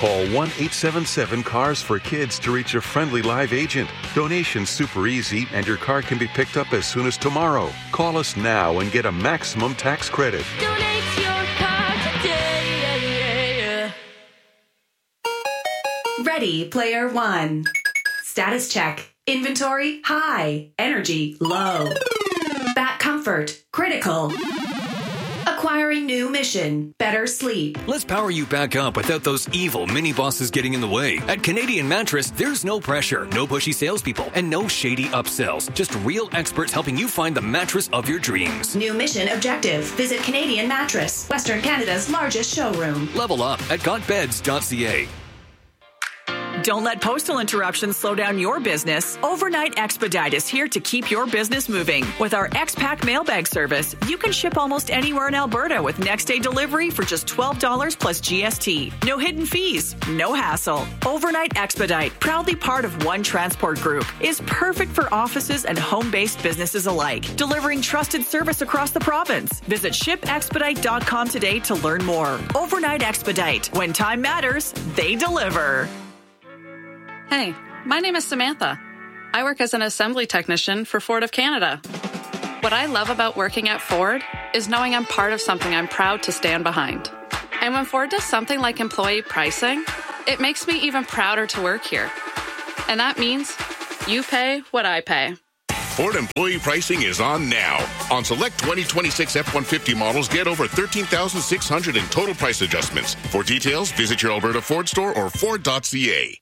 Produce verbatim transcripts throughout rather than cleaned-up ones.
Call one eight seven seven cars for kids to reach a friendly live agent. Donation's super easy and your car can be picked up as soon as tomorrow. Call us now and get a maximum tax credit. Donate your car today. Ready, player one. Status check. Inventory, high. Energy, low. Back comfort, critical. Acquiring new mission, better sleep. Let's power you back up without those evil mini-bosses getting in the way. At Canadian Mattress, there's no pressure, no pushy salespeople, and no shady upsells. Just real experts helping you find the mattress of your dreams. New mission objective. Visit Canadian Mattress, Western Canada's largest showroom. Level up at got beds dot c a. Don't let postal interruptions slow down your business. Overnight Expedite is here to keep your business moving. With our X-Pack mailbag service, you can ship almost anywhere in Alberta with next-day delivery for just twelve dollars plus G S T. No hidden fees, no hassle. Overnight Expedite, proudly part of One Transport Group, is perfect for offices and home-based businesses alike, delivering trusted service across the province. Visit ship expedite dot com today to learn more. Overnight Expedite. When time matters, they deliver. Hey, my name is Samantha. I work as an assembly technician for Ford of Canada. What I love about working at Ford is knowing I'm part of something I'm proud to stand behind. And when Ford does something like employee pricing, it makes me even prouder to work here. And that means you pay what I pay. Ford employee pricing is on now. On select twenty twenty-six F one fifty models, get over thirteen thousand six hundred dollars in total price adjustments. For details, visit your Alberta Ford store or Ford dot c a.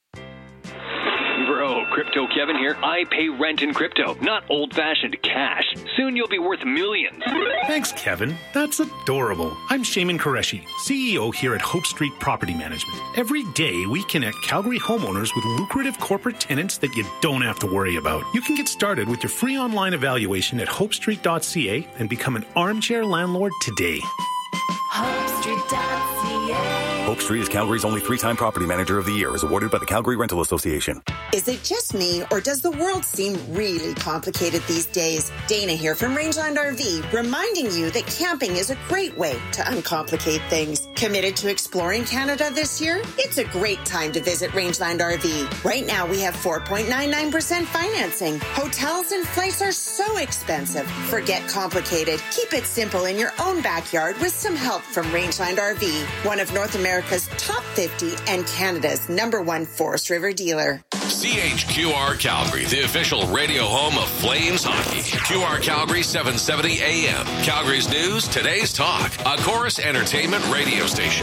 Bro, Crypto Kevin here. I pay rent in crypto, not old-fashioned cash. Soon you'll be worth millions. Thanks, Kevin. That's adorable. I'm Shaman Qureshi, C E O here at Hope Street Property Management. Every day, we connect Calgary homeowners with lucrative corporate tenants that you don't have to worry about. You can get started with your free online evaluation at hope street dot c a and become an armchair landlord today. hope street dot c a. Hope Street is Calgary's only three-time Property Manager of the Year, is awarded by the Calgary Rental Association. Is it just me, or does the world seem really complicated these days? Dana here from Rangeland R V, reminding you that camping is a great way to uncomplicate things. Committed to exploring Canada this year? It's a great time to visit Rangeland R V. Right now, we have four point nine nine percent financing. Hotels and flights are so expensive. Forget complicated. Keep it simple in your own backyard with some help from Rangeland R V, one of North America's top fifty and Canada's number one Forest River dealer. C H Q R Calgary, the official radio home of Flames hockey. Q R Calgary seven seventy A M. Calgary's news, today's talk. A Chorus Entertainment radio station.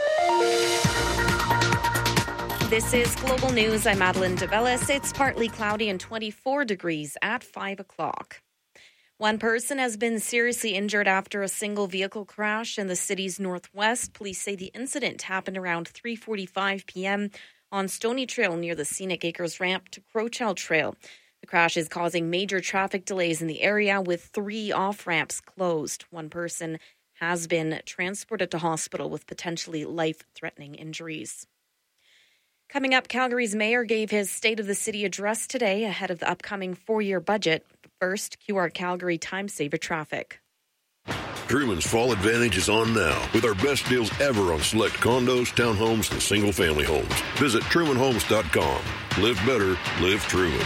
This is Global News. I'm Madeline DeBellis. It's partly cloudy and twenty-four degrees at five o'clock. One person has been seriously injured after a single vehicle crash in the city's northwest. Police say the incident happened around three forty-five p.m. on Stony Trail near the Scenic Acres ramp to Crowchild Trail. The crash is causing major traffic delays in the area with three off-ramps closed. One person has been transported to hospital with potentially life-threatening injuries. Coming up, Calgary's mayor gave his State of the City address today ahead of the upcoming four-year budget. But first, Q R Calgary Time Saver Traffic. Truman's Fall Advantage is on now with our best deals ever on select condos, townhomes, and single-family homes. Visit truman homes dot com. Live better, live Truman.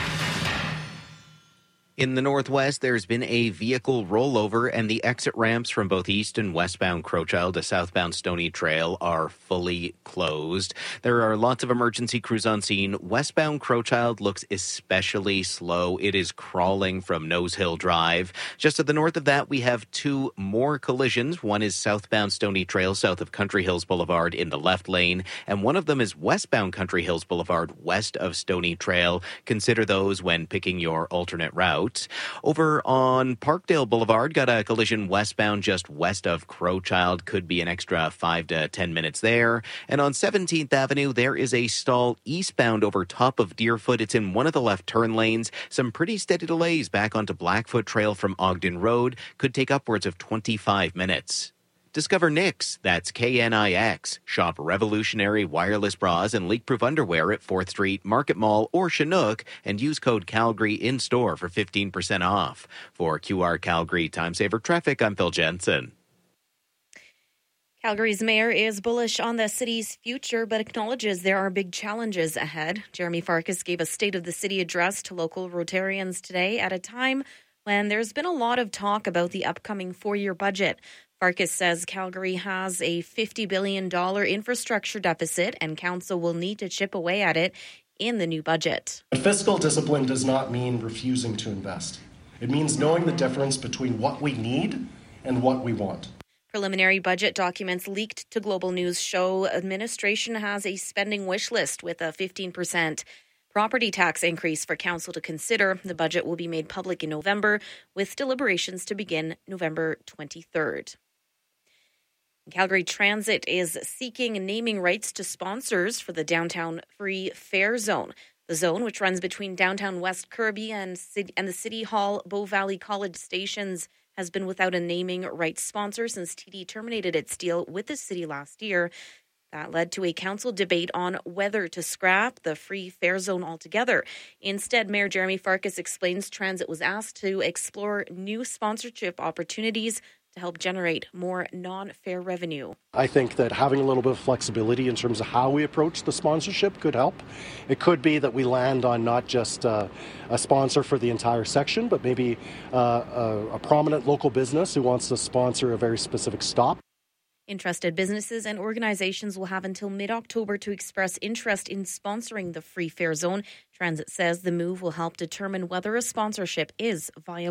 In the northwest, there's been a vehicle rollover, and the exit ramps from both east and westbound Crowchild to southbound Stony Trail are fully closed. There are lots of emergency crews on scene. Westbound Crowchild looks especially slow. It is crawling from Nose Hill Drive. Just to the north of that, we have two more collisions. One is southbound Stony Trail, south of Country Hills Boulevard in the left lane, and one of them is westbound Country Hills Boulevard, west of Stony Trail. Consider those when picking your alternate route. Over on Parkdale Boulevard, got a collision westbound just west of Crowchild. Could be an extra five to ten minutes there. And on seventeenth Avenue, there is a stall eastbound over top of Deerfoot. It's in one of the left turn lanes. Some pretty steady delays back onto Blackfoot Trail from Ogden Road. Could take upwards of twenty-five minutes. Discover Knix, that's K N I X. Shop revolutionary wireless bras and leak-proof underwear at fourth Street, Market Mall, or Chinook, and use code Calgary in-store for fifteen percent off. For Q R Calgary Time Saver Traffic, I'm Phil Jensen. Calgary's mayor is bullish on the city's future, but acknowledges there are big challenges ahead. Jeremy Farkas gave a State of the City address to local Rotarians today at a time when there's been a lot of talk about the upcoming four-year budget. Farkas says Calgary has a fifty billion dollars infrastructure deficit and council will need to chip away at it in the new budget. But fiscal discipline does not mean refusing to invest. It means knowing the difference between what we need and what we want. Preliminary budget documents leaked to Global News show administration has a spending wish list with a fifteen percent property tax increase for council to consider. The budget will be made public in November, with deliberations to begin November twenty-third. Calgary Transit is seeking naming rights to sponsors for the downtown free fare zone. The zone, which runs between downtown West Kirby and, and the City Hall Bow Valley College stations, has been without a naming rights sponsor since T D terminated its deal with the city last year. That led to a council debate on whether to scrap the free fare zone altogether. Instead, Mayor Jeremy Farkas explains Transit was asked to explore new sponsorship opportunities to help generate more non-fare revenue. I think that having a little bit of flexibility in terms of how we approach the sponsorship could help. It could be that we land on not just uh, a sponsor for the entire section, but maybe uh, a, a prominent local business who wants to sponsor a very specific stop. Interested businesses and organizations will have until mid-October to express interest in sponsoring the free fare zone. Transit says the move will help determine whether a sponsorship is viable.